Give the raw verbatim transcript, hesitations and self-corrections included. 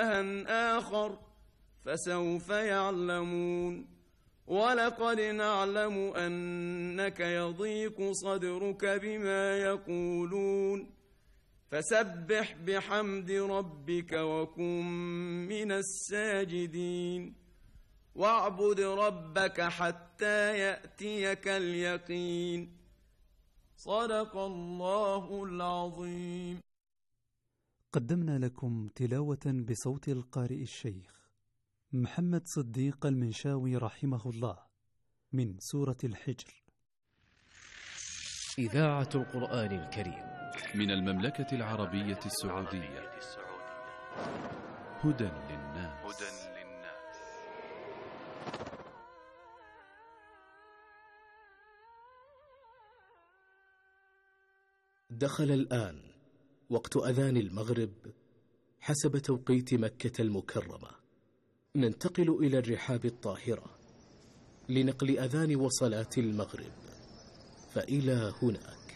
إلها آخر فسوف يعلمون ولقد نعلم أنك يضيق صدرك بما يقولون فسبح بحمد ربك وكن من الساجدين واعبد ربك حتى يأتيك اليقين. صدق الله العظيم. قدمنا لكم تلاوة بصوت القارئ الشيخ محمد صديق المنشاوي رحمه الله من سورة الحجر. إذاعة القرآن الكريم من المملكة العربية السعودية. هدى للناس. دخل الآن وقت أذان المغرب حسب توقيت مكة المكرمة. ننتقل إلى الرحاب الطاهرة لنقل أذان وصلاة المغرب، فإلى هناك.